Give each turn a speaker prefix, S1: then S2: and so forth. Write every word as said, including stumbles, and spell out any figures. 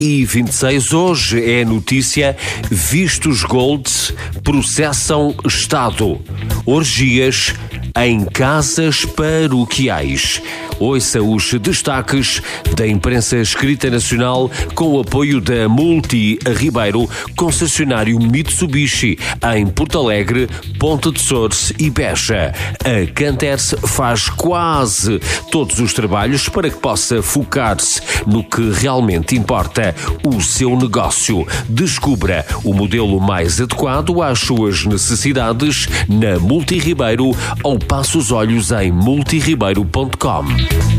S1: e vinte e seis, hoje é notícia: vistos gold processam Estado. Orgias em casas paroquiais. Ouça os destaques da imprensa escrita nacional com o apoio da Multi Ribeiro, concessionário Mitsubishi em Porto Alegre, Ponta de Sores e Beja. A Canters faz quase todos os trabalhos para que possa focar-se no que realmente importa, o seu negócio. Descubra o modelo mais adequado às suas necessidades na Multi Ribeiro ou passe os olhos em multiribeiro ponto com.